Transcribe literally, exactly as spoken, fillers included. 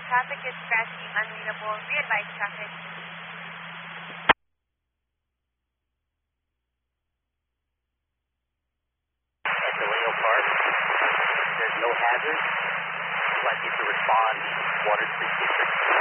traffic is scratchy, unreadable. Readvise traffic. At Delaney Park, there's no hazard. I'd like you to respond one or three